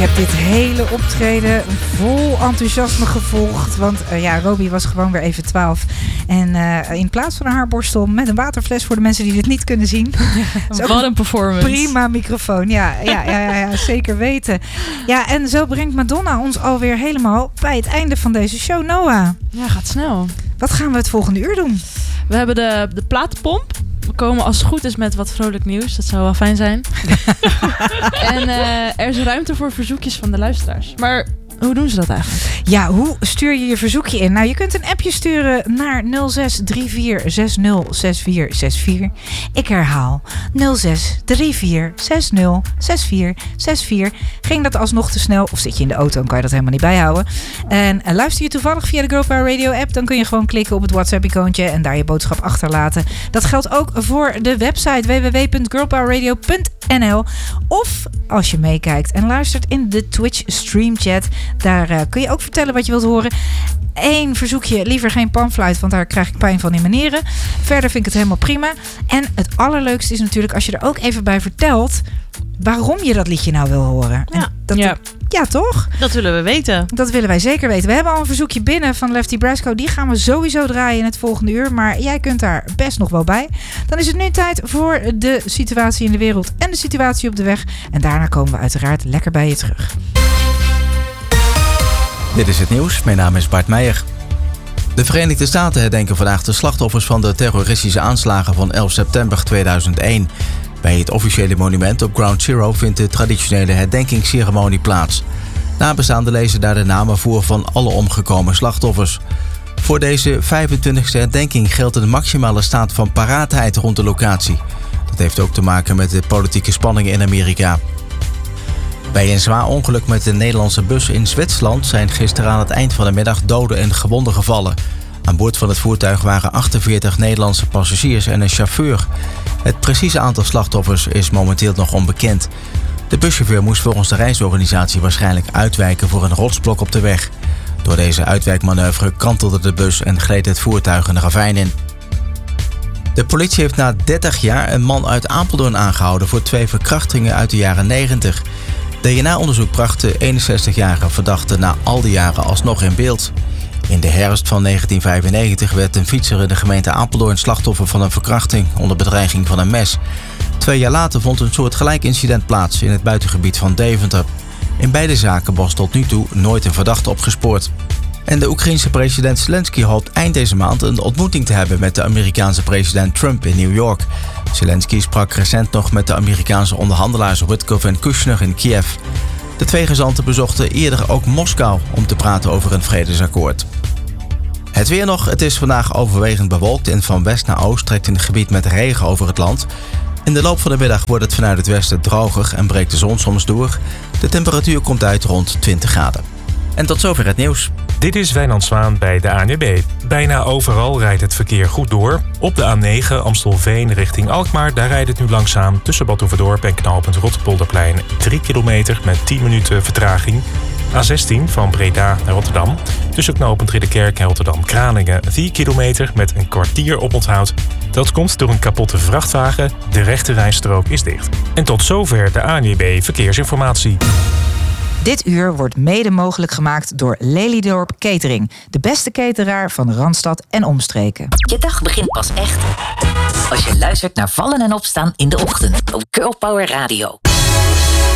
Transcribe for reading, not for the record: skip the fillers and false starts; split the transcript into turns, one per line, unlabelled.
heb dit hele optreden vol enthousiasme gevolgd. Want Robbie was gewoon weer even 12. En in plaats van een haarborstel met een waterfles voor de mensen die dit niet kunnen zien.
Wat een performance.
Prima microfoon, ja, zeker weten. Ja, en zo brengt Madonna ons alweer helemaal bij het einde van deze show. Noah.
Ja, gaat snel.
Wat gaan we het volgende uur doen?
We hebben de platenpomp. We komen als het goed is met wat vrolijk nieuws. Dat zou wel fijn zijn. En er is ruimte voor verzoekjes van de luisteraars. Maar hoe doen ze dat eigenlijk? Ja, hoe stuur je verzoekje in? Nou, je kunt een appje sturen naar 0634606464. Ik herhaal 0634606464. Ging dat alsnog te snel of zit je in de auto en kan je dat helemaal niet bijhouden? En luister je toevallig via de Girl Power Radio app, dan kun je gewoon klikken op het WhatsApp-icoontje en daar je boodschap achterlaten. Dat geldt ook voor de website www.girlpowerradio.nl. Of als je meekijkt en luistert in de Twitch streamchat, daar kun je ook vertellen wat je wilt horen. Eén verzoekje, liever geen panfluit, want daar krijg ik pijn van in mijn nieren. Verder vind ik het helemaal prima. En het allerleukste is natuurlijk als je er ook even bij vertelt waarom je dat liedje nou wil horen. Ja, toch?
Dat willen we weten.
Dat willen wij zeker weten. We hebben al een verzoekje binnen van Lefty Brasco. Die gaan we sowieso draaien in het volgende uur. Maar jij kunt daar best nog wel bij. Dan is het nu tijd voor de situatie in de wereld en de situatie op de weg. En daarna komen we uiteraard lekker bij je terug.
Dit is het nieuws. Mijn naam is Bart Meijer. De Verenigde Staten herdenken vandaag de slachtoffers van de terroristische aanslagen van 11 september 2001. Bij het officiële monument op Ground Zero vindt de traditionele herdenkingsceremonie plaats. Nabestaanden lezen daar de namen voor van alle omgekomen slachtoffers. Voor deze 25e herdenking geldt een maximale staat van paraatheid rond de locatie. Dat heeft ook te maken met de politieke spanningen in Amerika. Bij een zwaar ongeluk met een Nederlandse bus in Zwitserland zijn gisteren aan het eind van de middag doden en gewonden gevallen. Aan boord van het voertuig waren 48 Nederlandse passagiers en een chauffeur. Het precieze aantal slachtoffers is momenteel nog onbekend. De buschauffeur moest volgens de reisorganisatie waarschijnlijk uitwijken voor een rotsblok op de weg. Door deze uitwijkmanoeuvre kantelde de bus en gleed het voertuig een ravijn in. De politie heeft na 30 jaar een man uit Apeldoorn aangehouden voor 2 verkrachtingen uit de jaren 90. DNA-onderzoek bracht de 61-jarige verdachte na al die jaren alsnog in beeld. In de herfst van 1995 werd een fietser in de gemeente Apeldoorn slachtoffer van een verkrachting onder bedreiging van een mes. 2 jaar later vond een soortgelijk incident plaats in het buitengebied van Deventer. In beide zaken was tot nu toe nooit een verdachte opgespoord. En de Oekraïense president Zelensky hoopt eind deze maand een ontmoeting te hebben met de Amerikaanse president Trump in New York. Zelensky sprak recent nog met de Amerikaanse onderhandelaars Witkoff en Kushner in Kiev. De 2 gezanten bezochten eerder ook Moskou om te praten over een vredesakkoord. Het weer nog. Het is vandaag overwegend bewolkt en van west naar oost trekt een gebied met regen over het land. In de loop van de middag wordt het vanuit het westen droger en breekt de zon soms door. De temperatuur komt uit rond 20 graden. En tot zover het nieuws.
Dit is Wijnand Zwaan bij de ANWB. Bijna overal rijdt het verkeer goed door. Op de A9 Amstelveen richting Alkmaar, daar rijdt het nu langzaam tussen Bad Oeverdorp en knooppunt Rotterpolderplein 3 kilometer met 10 minuten vertraging. A16 van Breda naar Rotterdam. Tussen knooppunt Ridderkerk en Rotterdam-Kralingen 4 kilometer met een kwartier oponthoud. Dat komt door een kapotte vrachtwagen. De rechte rijstrook is dicht. En tot zover de ANWB Verkeersinformatie.
Dit uur wordt mede mogelijk gemaakt door Lelydorp Catering. De beste cateraar van Randstad en omstreken.
Je dag begint pas echt als je luistert naar Vallen en Opstaan in de ochtend op Girl Power Radio.